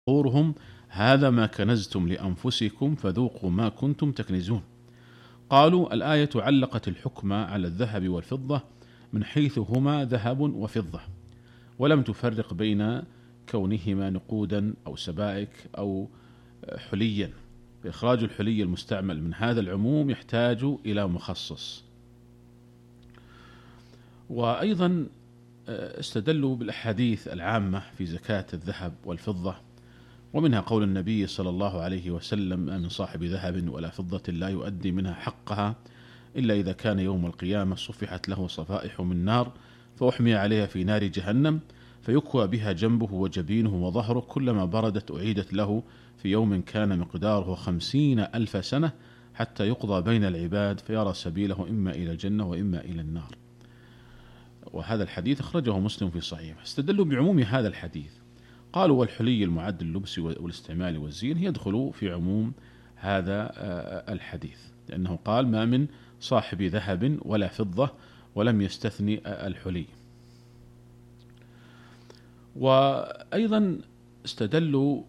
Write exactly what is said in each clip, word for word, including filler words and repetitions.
ظهورهم هذا ما كنزتم لأنفسكم فذوقوا ما كنتم تكنزون. قالوا الآية علقت الحكم على الذهب والفضة من حيث هما ذهب وفضة، ولم تفرق بين كونهما نقودا أو سبائك أو حليا، فإخراج الحلي المستعمل من هذا العموم يحتاج إلى مخصص. وأيضا استدلوا بالأحاديث العامة في زكاة الذهب والفضة، ومنها قول النبي صلى الله عليه وسلم: ما من صاحب ذهب ولا فضة لا يؤدي منها حقها إلا إذا كان يوم القيامة صفحت له صفائح من نار فأحمي عليها في نار جهنم فيكوى بها جنبه وجبينه وظهره، كلما بردت أعيدت له في يوم كان مقداره خمسين ألف سنة حتى يقضى بين العباد فيرى سبيله إما إلى الجنة وإما إلى النار. وهذا الحديث أخرجه مسلم في صحيحه. استدلوا بعموم هذا الحديث، قالوا: والحلي المعد للبس والاستعمال والزين يدخل في عموم هذا الحديث، لأنه قال: ما من صاحب ذهب ولا فضة، ولم يستثني الحلي. وأيضا استدلوا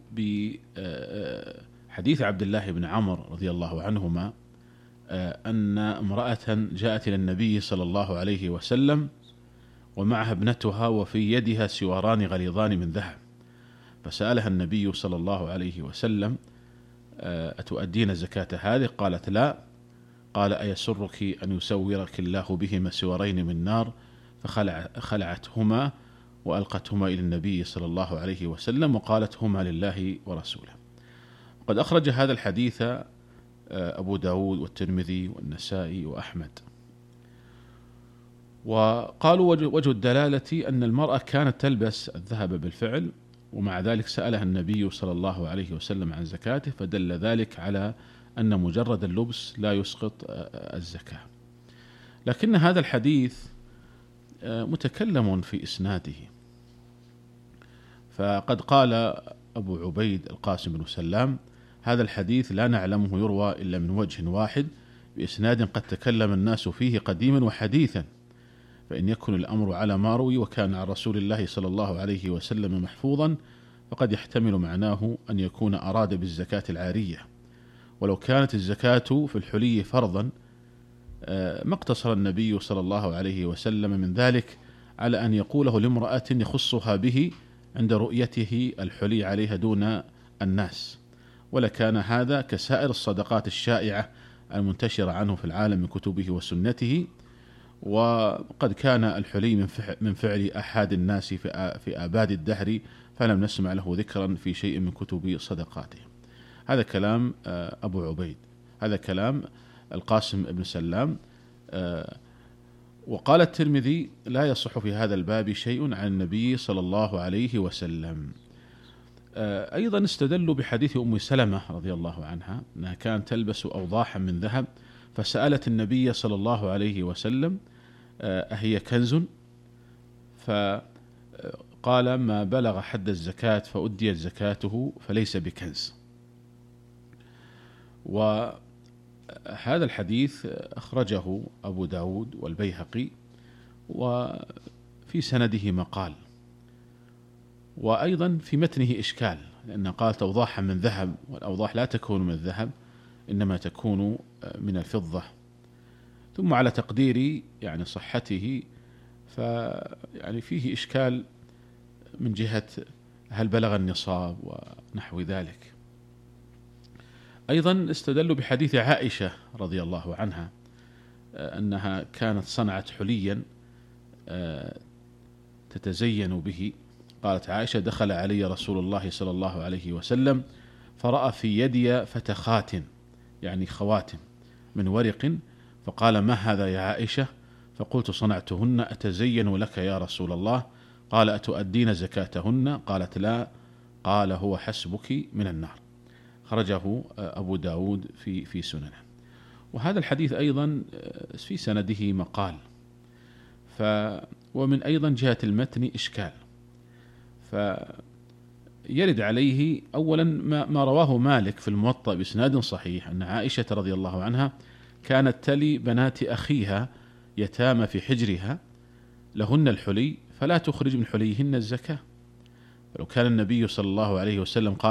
بحديث عبد الله بن عمرو رضي الله عنهما أن امرأة جاءت إلى النبي صلى الله عليه وسلم ومعها ابنتها وفي يدها سواران غليظان من ذهب، فسألها النبي صلى الله عليه وسلم: أتؤدين زكاة هذه؟ قالت: لا. قال: أيسرك أن يسورك الله بهما سوارين من نار؟ فخلعتهما وألقتهما إلى النبي صلى الله عليه وسلم وقالت: هما لله ورسوله. قد أخرج هذا الحديث أبو داود والترمذي والنسائي وأحمد. وقالوا: وجه الدلالة أن المرأة كانت تلبس الذهب بالفعل، ومع ذلك سألها النبي صلى الله عليه وسلم عن زكاته، فدل ذلك على أن مجرد اللبس لا يسقط الزكاة. لكن هذا الحديث متكلم في إسناده، فقد قال أبو عبيد القاسم بن سلام: هذا الحديث لا نعلمه يروى إلا من وجه واحد بإسناد قد تكلم الناس فيه قديما وحديثا، فإن يكن الأمر على ما روي وكان عن رسول الله صلى الله عليه وسلم محفوظا فقد يحتمل معناه أن يكون أراد بالزكاة العارية، ولو كانت الزكاة في الحلي فرضا ما اقتصر النبي صلى الله عليه وسلم من ذلك على أن يقوله لامرأة يخصها به عند رؤيته الحلي عليها دون الناس، ولكان هذا كسائر الصدقات الشائعة المنتشرة عنه في العالم من كتبه وسنته. وقد كان الحلي من فعل أحد الناس في آباد الدهر، فلم نسمع له ذكرا في شيء من كتب صدقاته. هذا كلام أبو عبيد، هذا كلام القاسم بن سلام. وقال الترمذي: لا يصح في هذا الباب شيء عن النبي صلى الله عليه وسلم. أيضا استدلوا بحديث أم سلمة رضي الله عنها أنها كانت تلبس أوضاحا من ذهب، فسألت النبي صلى الله عليه وسلم: أهي كنز؟ فقال: ما بلغ حد الزكاة فأديت زكاته فليس بكنز. وهذا الحديث أخرجه أبو داود والبيهقي، وفي سنده مقال، وأيضا في متنه إشكال، لأنه قال أوضاحا من ذهب، والأوضاح لا تكون من الذهب إنما تكون من الفضة. ثم على تقدير يعني صحته فيعني فيه إشكال من جهة هل بلغ النصاب ونحو ذلك. أيضا استدلوا بحديث عائشة رضي الله عنها أنها كانت صنعت حليا تتزين به. قالت عائشة: دخل علي رسول الله صلى الله عليه وسلم فرأى في يدي فتخات، يعني خواتم من ورق، فقال: ما هذا يا عائشة؟ فقلت: صنعتهن أتزين لك يا رسول الله. قال: أتؤدين زكاتهن؟ قالت: لا. قال: هو حسبك من النار. خرجه أبو داود في في سننه. وهذا الحديث أيضا في سنده مقال، ف ومن أيضا جهة المتن إشكال. فيرد عليه أولا ما, ما رواه مالك في الموطأ بإسناد صحيح أن عائشة رضي الله عنها كانت تلي بنات أخيها يتامى في حجرها لهن الحلي فلا تخرج من حليهن الزكاة، لو كان النبي صلى الله عليه وسلم قال